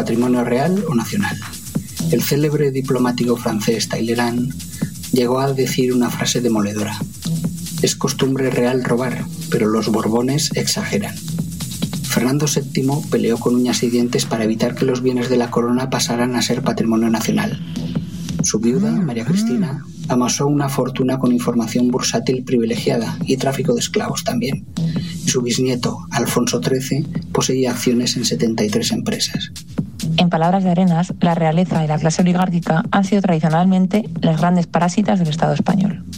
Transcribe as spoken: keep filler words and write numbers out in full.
patrimonio real o nacional. El célebre diplomático francés Talleyrand llegó a decir una frase demoledora: es costumbre real robar, pero los Borbones exageran. Fernando séptimo peleó con uñas y dientes para evitar que los bienes de la corona pasaran a ser patrimonio nacional. Su viuda, María Cristina, amasó una fortuna con información bursátil privilegiada y tráfico de esclavos también. Y su bisnieto, Alfonso trece, poseía acciones en setenta y tres empresas. En palabras de Arenas, la realeza y la clase oligárquica han sido tradicionalmente las grandes parásitas del Estado español.